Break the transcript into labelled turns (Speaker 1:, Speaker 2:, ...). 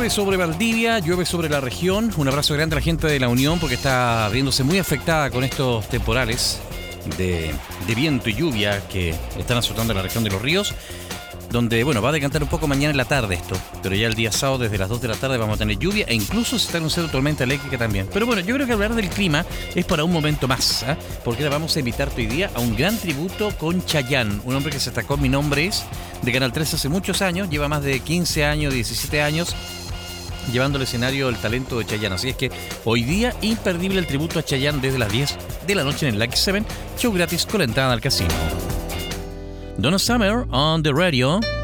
Speaker 1: Llueve sobre Valdivia, llueve sobre la región. Un abrazo grande a la gente de La Unión porque está viéndose muy afectada con estos temporales de viento y lluvia que están azotando la región de Los Ríos, donde, bueno, va a decantar un poco mañana en la tarde esto, pero ya el día sábado desde las 2 de la tarde vamos a tener lluvia e incluso se está anunciando tormenta eléctrica también. Pero bueno, yo creo que hablar del clima es para un momento más, porque ahora vamos a invitarte hoy día a un gran tributo con Chayanne, un hombre que se destacó en Mi Nombre Es, de Canal 13 hace muchos años, lleva más de 15 años, 17 años, llevando al escenario el talento de Chayanne. Así es que hoy día, imperdible el tributo a Chayanne desde las 10 de la noche en el Lucky 7, show gratis con la entrada al casino. Donna Summer on the radio.